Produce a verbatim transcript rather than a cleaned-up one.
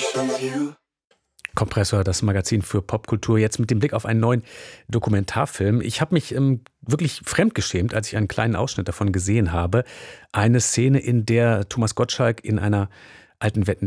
Kompressor, das Magazin für Popkultur, jetzt mit dem Blick auf einen neuen Dokumentarfilm. Ich habe mich ähm, wirklich fremdgeschämt, als ich einen kleinen Ausschnitt davon gesehen habe. Eine Szene, in der Thomas Gottschalk in einer alten